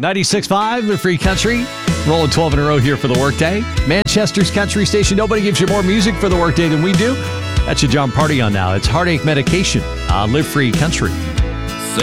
96.5, the Free Country. Rolling 12 in a row here for the workday. Manchester's country station. Nobody gives you more music for the workday than we do. That's your John Party on now. It's Heartache Medication. Live Free Country.